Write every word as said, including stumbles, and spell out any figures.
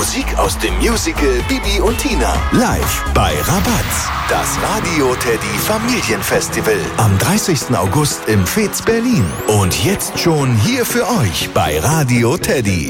Musik aus dem Musical Bibi und Tina. Live bei Rabatz. Das Radio Teddy Familienfestival. Am dreißigsten August im Fez Berlin. Und jetzt schon hier für euch bei Radio Teddy.